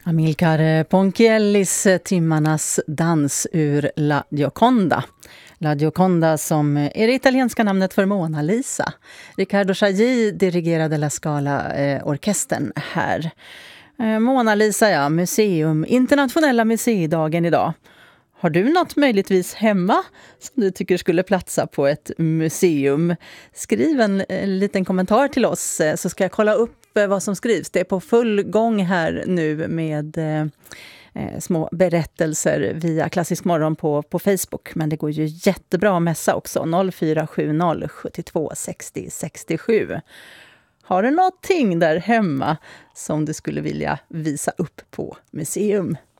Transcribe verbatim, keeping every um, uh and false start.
Amilcar Ponchiellis Timmarnas dans ur La Gioconda. La Gioconda som är det italienska namnet för Mona Lisa. Riccardo Chailly dirigerade La Scala-orkestern eh, här. Eh, Mona Lisa, ja, museum, internationella museidagen idag. Har du något möjligtvis hemma som du tycker skulle platsa på ett museum? Skriv en, en liten kommentar till oss eh, så ska jag kolla upp eh, vad som skrivs. Det är på full gång här nu med eh, eh, små berättelser via Klassisk morgon på, på Facebook. Men det går ju jättebra att messa också. noll fyra sju noll sju två sex noll sex sju. Har du någonting där hemma som du skulle vilja visa upp på museum?